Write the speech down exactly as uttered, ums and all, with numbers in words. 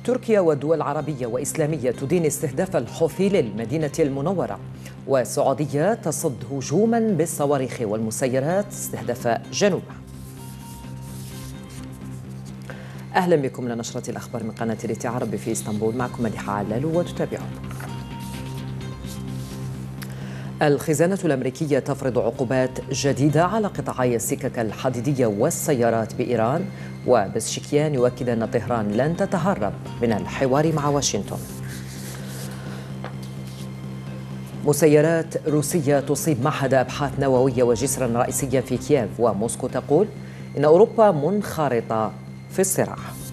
تركيا والدول العربية وإسلامية تدين استهداف الحوثي للمدينة المنورة، والسعودية تصد هجوما بالصواريخ والمسيرات استهدف جنوبها. أهلا بكم لنشرة الأخبار من قناة ريتي عربي في اسطنبول، معكم مديحة علالو وتتابعون. الخزانة الأمريكية تفرض عقوبات جديدة على قطاعي السكك الحديدية والسيارات بإيران، وبزشكيان يؤكد أن طهران لن تتهرب من الحوار مع واشنطن. مسيرات روسية تصيب معهد أبحاث نووية وجسرا رئيسيا في كييف، وموسكو تقول إن أوروبا منخرطة في الصراع.